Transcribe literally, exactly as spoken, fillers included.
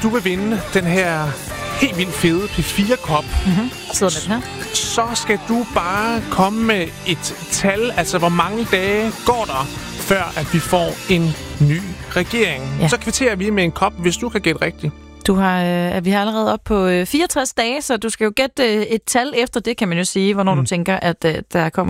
du vil vinde den her helt vildt fede P fire kop, Mm-hmm. Sidder med den her. så skal du bare komme med et tal, altså hvor mange dage går der, før at vi får en ny regering. Ja. Så kvitterer vi med en kop, hvis du kan gætte rigtigt. Du har, øh, vi har allerede op på øh, fireogtres dage, så du skal jo gætte øh, et tal efter det, kan man jo sige, hvornår mm. du tænker, at øh, der kommer